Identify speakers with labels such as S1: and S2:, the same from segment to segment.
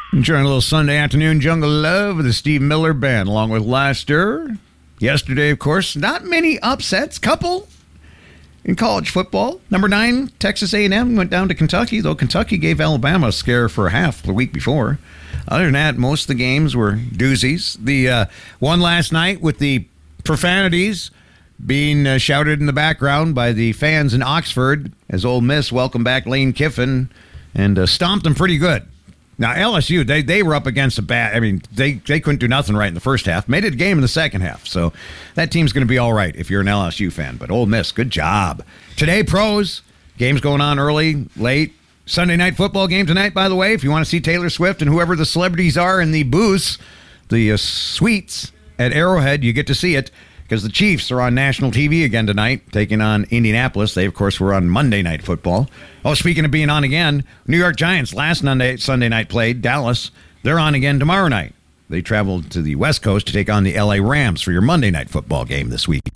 S1: Enjoying a little Sunday afternoon Jungle Love with the Steve Miller Band, along with Lester. Yesterday, of course, not many upsets. Couple in college football. Number 9, Texas A&M went down to Kentucky, though Kentucky gave Alabama a scare for a half the week before. Other than that, most of the games were doozies. The one last night with the profanities being shouted in the background by the fans in Oxford as Ole Miss welcomed back Lane Kiffin and stomped them pretty good. Now, LSU, they were up against a bad... I mean, they couldn't do nothing right in the first half. Made it a game in the second half. So that team's going to be all right if you're an LSU fan. But Ole Miss, good job. Today, pros. Games going on early, late. Sunday night football game tonight, by the way. If you want to see Taylor Swift and whoever the celebrities are in the booths, the suites at Arrowhead, you get to see it. Because the Chiefs are on national TV again tonight, taking on Indianapolis. They, of course, were on Monday Night Football. Oh, speaking of being on again, New York Giants last Sunday night played Dallas. They're on again tomorrow night. They traveled to the West Coast to take on the LA Rams for your Monday Night Football game this week.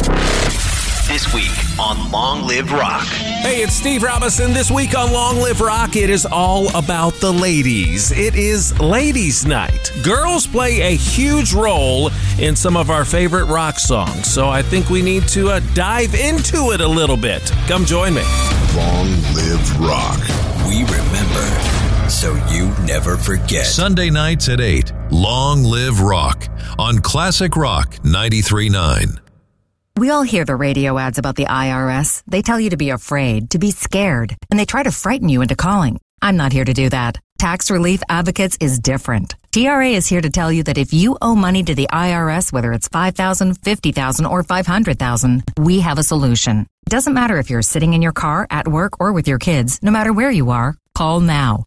S2: This week on Long Live Rock.
S3: Hey, it's Steve Robinson. This week on Long Live Rock, it is all about the ladies. It is Ladies' Night. Girls play a huge role in some of our favorite rock songs, so I think we need to dive into it a little bit. Come join me.
S4: Long Live Rock.
S2: We remember, so you never forget.
S4: Sunday nights at 8. Long Live Rock on Classic Rock 93.9.
S5: We all hear the radio ads about the IRS. They tell you to be afraid, to be scared, and they try to frighten you into calling. I'm not here to do that. Tax Relief Advocates is different. TRA is here to tell you that if you owe money to the IRS, whether it's $5,000, $50,000, or $500,000, we have a solution. It doesn't matter if you're sitting in your car, at work, or with your kids. No matter where you are, call now.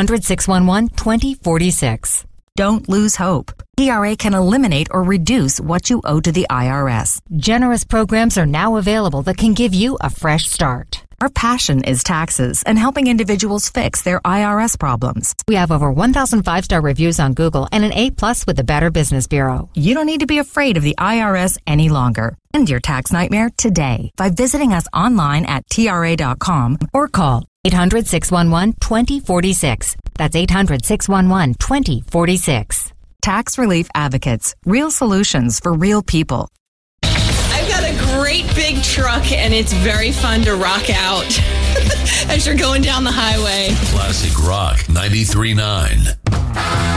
S5: 800-611-2046. Don't lose hope. TRA can eliminate or reduce what you owe to the IRS.
S6: Generous programs are now available that can give you a fresh start.
S5: Our passion is taxes and helping individuals fix their IRS problems.
S6: We have over 1,000 5-star reviews on Google and an A+ with the Better Business Bureau.
S5: You don't need to be afraid of the IRS any longer. End your tax nightmare today by visiting us online at TRA.com or call
S6: 800-611-2046. That's 800-611-2046.
S5: Tax Relief Advocates. Real solutions for real people.
S7: I've got a great big truck, and it's very fun to rock out as you're going down the highway.
S4: Classic Rock 93.9.